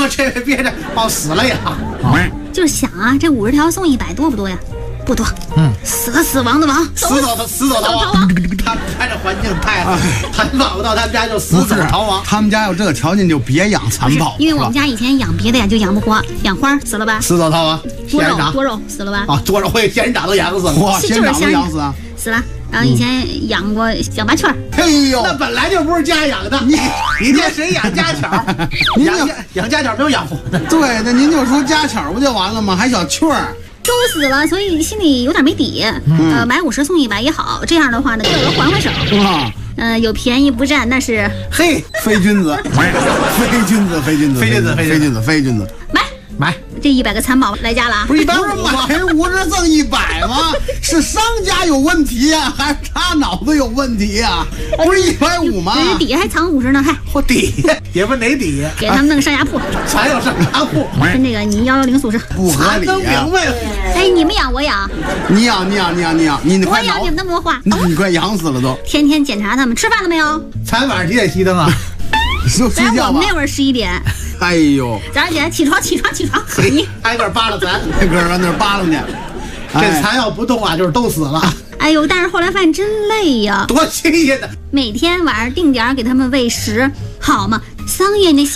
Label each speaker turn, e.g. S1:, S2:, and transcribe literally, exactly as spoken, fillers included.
S1: 我这回别这报死了呀！
S2: 就是想啊，这五十条送一百多不多呀？不多。嗯，死了死亡的亡，
S1: 死走的死走逃亡。他们家这环境太好，还找不到他们家就死走逃亡。
S3: 他们家有这个条件就别养蚕宝，
S2: 因为我们家以前养别的呀就养不活，养花死了吧？
S1: 死走逃亡。
S2: 多肉多肉死了吧？
S1: 啊，多肉会仙人掌都养死了。
S3: 哇，仙人掌都养死啊！
S2: 死了。然后以前养过小麻雀。
S3: 哎呦，
S1: 那本来就不是家养的。你你这谁养家巧？养养家巧没有养活的。
S3: 对，那您就说家巧不就完了吗？还小雀儿。
S2: 都死了，所以心里有点没底。嗯、呃，买五十送一百也好，这样的话呢，就有换换手。哇，嗯、呃，有便宜不占，那是
S1: 嘿，
S3: 非君子，非君子，非君子，
S1: 非君子，非君子，
S3: 非君子。
S2: 买
S1: 买，
S2: 这一百个蚕宝来家了啊！
S1: 不是一百五
S3: 吗？买五十赠一百吗？是商家有问题呀、啊，还是他脑子有问题呀、啊？不是一百五吗？
S2: 这底下还藏五十呢，还
S1: 我底下也不哪底下，
S2: 给他们弄个上下铺，
S1: 全有上下铺，
S2: 跟这个你幺幺零宿舍
S3: 不合理呀、
S1: 啊！明白了。
S2: 哎，你们养我养，
S3: 你养你养你养你养，你快
S2: 我养你们的魔化，
S3: 你你快养死了都！
S2: 天天检查他们吃饭了没有？
S1: 才晚上几点熄灯啊？
S3: 就睡觉吧。
S2: 我们那会儿十一点。
S3: 哎呦，
S2: 早上起来起床起床起床，
S1: 你挨个扒拉咱，
S3: 挨个往那扒拉去。
S1: 这蚕要不动啊，就是都死了。
S2: 哎呦，但是后来发现真累呀，
S1: 多新鲜的！
S2: 每天晚上定点给他们喂食，好嘛，桑叶那。